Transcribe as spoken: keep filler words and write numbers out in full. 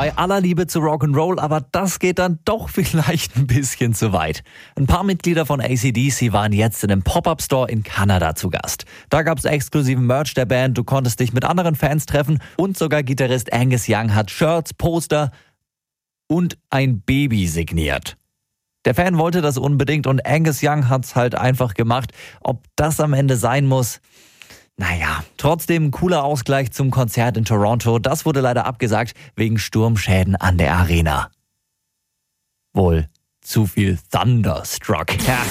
Bei aller Liebe zu Rock'n'Roll, aber das geht dann doch vielleicht ein bisschen zu weit. Ein paar Mitglieder von A C D C waren jetzt in einem Pop-Up-Store in Kanada zu Gast. Da gab's exklusiven Merch der Band, du konntest dich mit anderen Fans treffen und sogar Gitarrist Angus Young hat Shirts, Poster und ein Baby signiert. Der Fan wollte das unbedingt und Angus Young hat's halt einfach gemacht. Ob das am Ende sein muss? Naja, trotzdem ein cooler Ausgleich zum Konzert in Toronto. Das wurde leider abgesagt wegen Sturmschäden an der Arena. Wohl zu viel Thunderstruck. Ja.